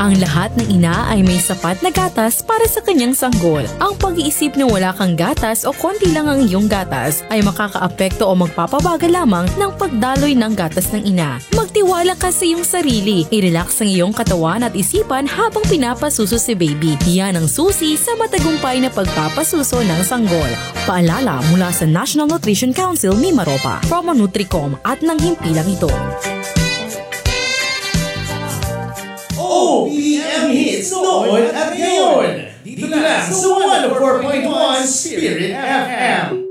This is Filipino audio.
Ang lahat ng ina ay may sapat na gatas para sa kanyang sanggol. Ang pag-iisip na wala kang gatas o konti lang ang iyong gatas ay makakaapekto o magpapabagal lamang ng pagdaloy ng gatas ng ina. Magtiwala ka sa iyong sarili. I-relax ang iyong katawan at isipan habang pinapasuso si baby. Yan ang susi sa matagumpay na pagpapasuso ng sanggol. Paalala mula sa National Nutrition Council ni Maropa, from Nutricom at ng himpilang ito. OPM Hits noon at ngayon. Dito lang sa 104.1 Spirit FM.